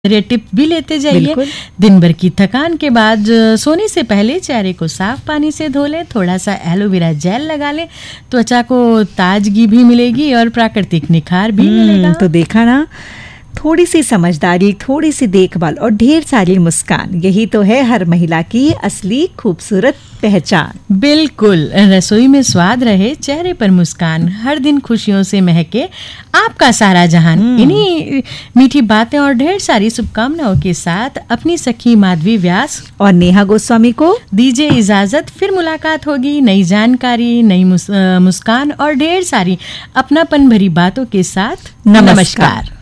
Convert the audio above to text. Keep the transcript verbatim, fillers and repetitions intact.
Tip भी लेते जाइए। दिन भर की थकान के बाद सोने से पहले चेहरे को साफ पानी से धो लें, थोड़ा सा एलोवेरा जेल लगा लें, त्वचा को ताजगी भी मिलेगी और प्राकृतिक निखार भी मिलेगा। तो देखा ना, थोड़ी सी समझदारी, थोड़ी सी देखभाल और ढेर सारी मुस्कान, यही तो है हर महिला की असली खूबसूरत पहचान। बिल्कुल, रसोई में स्वाद रहे, चेहरे पर मुस्कान, हर दिन खुशियों से महके आपका सारा जहान। इन्हीं मीठी बातें और ढेर सारी शुभकामनाओं के साथ अपनी सखी माधवी व्यास और नेहा गोस्वामी को दीजिए इजाजत। फिर मुलाकात होगी नई जानकारी, नई मुस, मुस्कान और ढेर सारी अपनापन भरी बातों के साथ। नमस्कार।